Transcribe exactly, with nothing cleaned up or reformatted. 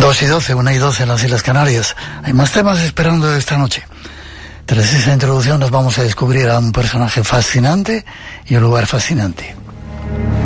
Dos y doce, una y doce en las Islas Canarias. Hay más temas esperando esta noche. Tras esta introducción nos vamos a descubrir a un personaje fascinante y un lugar fascinante.